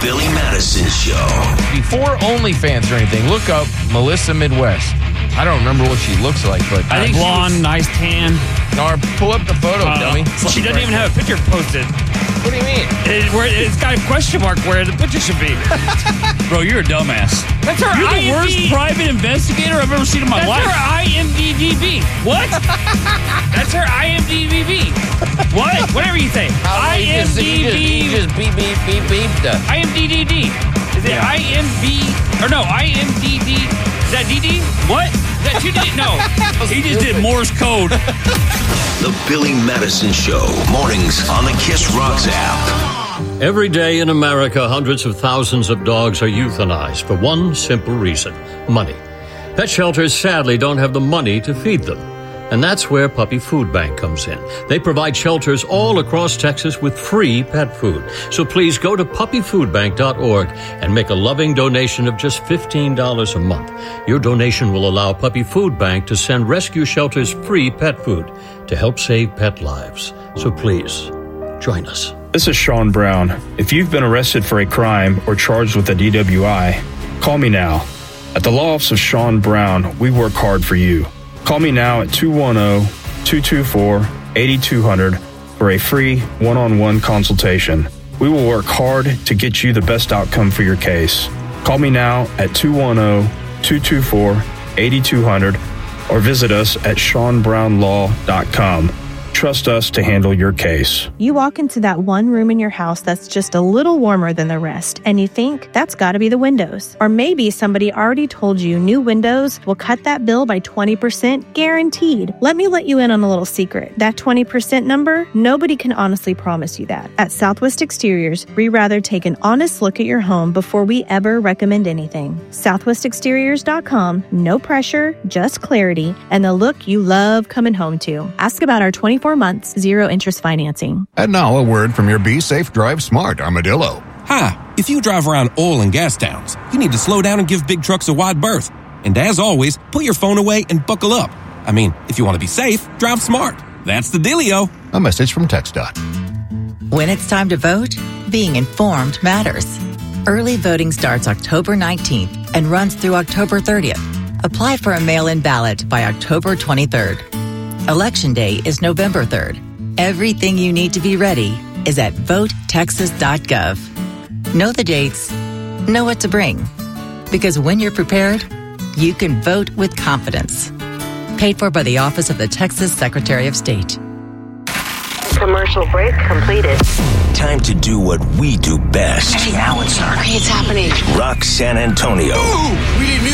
Billy Madison Show. Before OnlyFans or anything, look up Melissa Midwest. I don't remember what she looks like, but I think blonde, nice tan. Or pull up the photo, dummy. She doesn't even have a picture posted. What do you mean? It's got a question mark where the picture should be. Bro, you're a dumbass. That's her You're the IMDb. worst private investigator I've ever seen in my life. That's her IMDb. What? That's her IMDb. What? Whatever you say. You just beep. IMDb. Is it IMB? Or no, IMDb. Is that DD? What? Is that 2D? No. He just did Morse code. The Billy Madison Show. Mornings on the Kiss Rocks app. Every day in America, hundreds of thousands of dogs are euthanized for one simple reason: money. Pet shelters sadly don't have the money to feed them. And that's where Puppy Food Bank comes in. They provide shelters all across Texas with free pet food. So please go to puppyfoodbank.org and make a loving donation of just $15 a month. Your donation will allow Puppy Food Bank to send rescue shelters free pet food to help save pet lives. So please, join us. This is Sean Brown. If you've been arrested for a crime or charged with a DWI, call me now. At the Law Office of Sean Brown, we work hard for you. Call me now at 210-224-8200 for a free one-on-one consultation. We will work hard to get you the best outcome for your case. Call me now at 210-224-8200 or visit us at SeanBrownLaw.com. Trust us to handle your case. You walk into that one room in your house that's just a little warmer than the rest, and you think, that's gotta be the windows. Or maybe somebody already told you new windows will cut that bill by 20% guaranteed. Let me let you in on a little secret. That 20% number, nobody can honestly promise you that. At Southwest Exteriors, we rather take an honest look at your home before we ever recommend anything. SouthwestExteriors.com, no pressure, just clarity, and the look you love coming home to. Ask about our 24 months, zero interest financing. And now a word from your Be Safe Drive Smart Armadillo. Hi, if you drive around oil and gas towns, you need to slow down and give big trucks a wide berth. And as always, put your phone away and buckle up. I mean, if you want to be safe, drive smart. That's the dealio. A message from TxDOT. When it's time to vote, being informed matters. Early voting starts October 19th and runs through October 30th. Apply for a mail-in ballot by October 23rd. Election Day is November 3rd. Everything you need to be ready is at votetexas.gov. Know the dates, know what to bring. Because when you're prepared, you can vote with confidence. Paid for by the Office of the Texas Secretary of State. Commercial break completed. Time to do what we do best. Hey, Alan, sorry. It's happening. Rock San Antonio. Ooh, we need music.